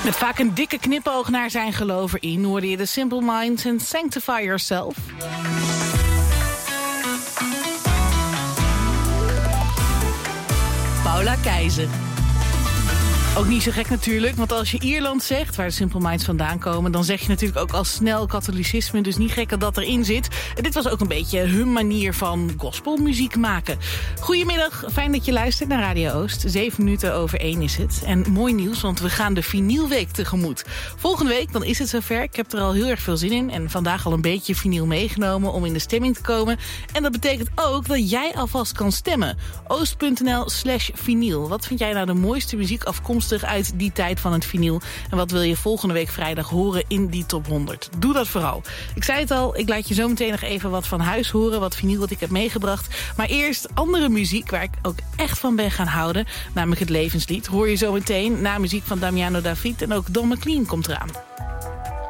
Met vaak een dikke knipoog naar zijn geloof erin hoorde je de Simple Minds en Sanctify Yourself. Paula Keizer. Ook niet zo gek natuurlijk, want als je Ierland zegt, waar de Simple Minds vandaan komen, dan zeg je natuurlijk ook al snel katholicisme, dus niet gek dat dat erin zit. En dit was ook een beetje hun manier van gospelmuziek maken. Goedemiddag, fijn dat je luistert naar Radio Oost. 7 minuten over 1 is het. En mooi nieuws, want we gaan de vinylweek tegemoet. Volgende week, dan is het zover. Ik heb er al heel erg veel zin in en vandaag al een beetje vinyl meegenomen om in de stemming te komen. En dat betekent ook dat jij alvast kan stemmen. oost.nl/vinyl. Wat vind jij nou de mooiste muziek afkomstig uit die tijd van het vinyl? En wat wil je volgende week vrijdag horen in die top 100? Doe dat vooral. Ik zei het al, ik laat je zo meteen nog even wat van huis horen, wat vinyl wat ik heb meegebracht. Maar eerst andere muziek waar ik ook echt van ben gaan houden, namelijk het levenslied. Hoor je zo meteen na muziek van Damiano David en ook Don McLean komt eraan.